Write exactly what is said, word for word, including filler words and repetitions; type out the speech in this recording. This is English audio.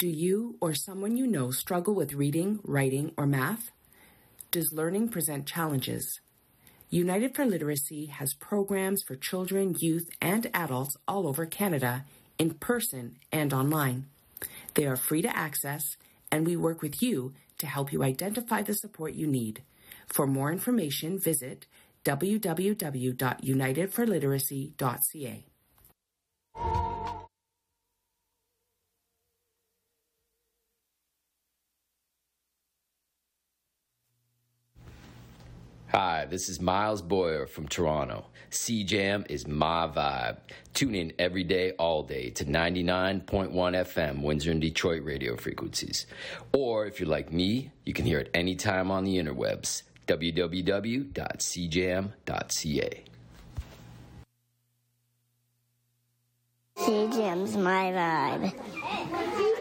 Do you or someone you know struggle with reading, writing, or math? Does learning present challenges? United for Literacy has programs for children, youth, and adults all over Canada, in person and online. They are free to access, and we work with you to help you identify the support you need. For more information, visit w w w dot united for literacy dot c a. Hi, this is Miles Boyer from Toronto. C Jam is my vibe. Tune in every day, all day to ninety-nine point one F M, Windsor and Detroit radio frequencies. Or if you're like me, you can hear it anytime on the interwebs, w w w dot c jam dot c a. C Jam's my vibe.